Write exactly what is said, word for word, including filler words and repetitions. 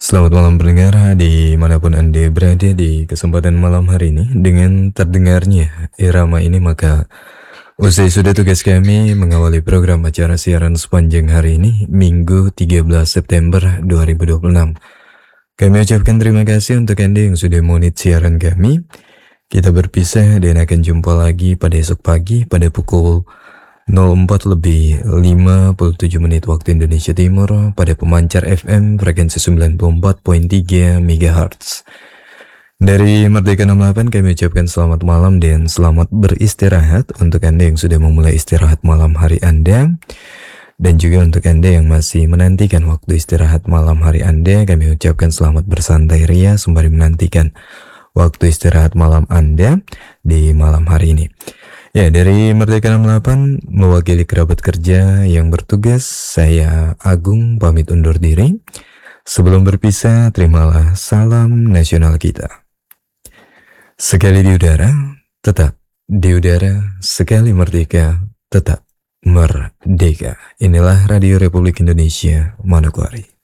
Selamat malam pendengar dimanapun Anda berada di kesempatan malam hari ini. Dengan terdengarnya irama ini maka usai sudah tugas kami mengawali program acara siaran sepanjang hari ini, Minggu tiga belas September dua ribu dua puluh enam. Kami ucapkan terima kasih untuk Anda yang sudah monit siaran kami. Kita berpisah dan akan jumpa lagi pada esok pagi pada pukul nol empat lebih lima puluh tujuh menit waktu Indonesia Timur pada pemancar F M frekuensi sembilan puluh empat koma tiga megahertz. Dari Merdeka enam puluh delapan kami ucapkan selamat malam dan selamat beristirahat untuk Anda yang sudah memulai istirahat malam hari Anda. Dan juga untuk Anda yang masih menantikan waktu istirahat malam hari Anda, kami ucapkan selamat bersantai ria sembari menantikan waktu istirahat malam Anda di malam hari ini. Ya, dari Merdeka enam puluh delapan mewakili kerabat kerja yang bertugas, saya Agung pamit undur diri. Sebelum berpisah, terimalah salam nasional kita. Sekali di udara, tetap di udara, sekali merdeka, tetap merdeka. Inilah Radio Republik Indonesia, Manokwari.